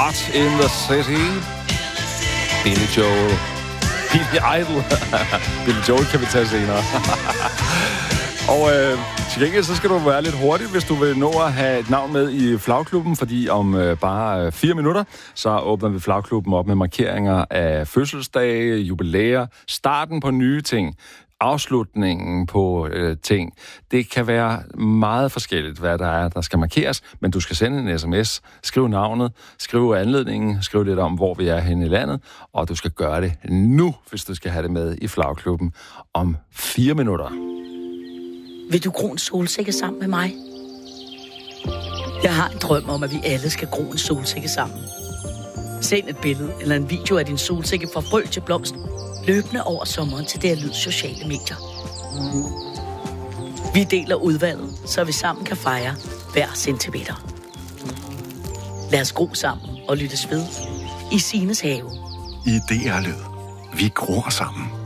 Hot in the City. Billy Joel. Billy Idol. Billy Joel kan vi tage senere. Og til gengæld så skal du være lidt hurtig, hvis du vil nå at have et navn med i Flagklubben, fordi om bare 4 minutter, så åbner vi Flagklubben op med markeringer af fødselsdage, jubilæer, starten på nye ting, afslutningen på ting. Det kan være meget forskelligt, hvad der skal markeres, men du skal sende en sms, skriv navnet, skriv anledningen, skriv lidt om, hvor vi er henne i landet, og du skal gøre det nu, hvis du skal have det med i Flagklubben om 4 minutter. Vil du gro en solsikke sammen med mig? Jeg har en drøm om, at vi alle skal gro en solsikke sammen. Send et billede eller en video af din solsikke fra frø til blomst, løbende over sommeren til det her lyd sociale medier. Vi deler udvalget, så vi sammen kan fejre hver centimeter. Lad os gro sammen og lyttes ved i Sines have. I DR Lyd. Vi gror sammen.